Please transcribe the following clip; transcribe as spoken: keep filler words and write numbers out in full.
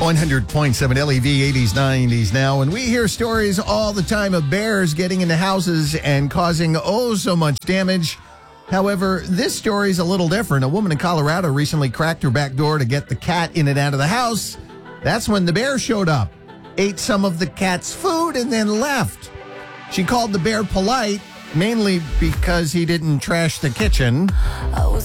one hundred point seven L E V, eighties, nineties now. And we hear stories all the time of bears getting into houses and causing oh so much damage. However, this story is a little different. A woman in Colorado recently cracked her back door to get the cat in and out of the house. That's when the bear showed up, ate some of the cat's food, and then left. She called the bear polite, mainly because he didn't trash the kitchen. I was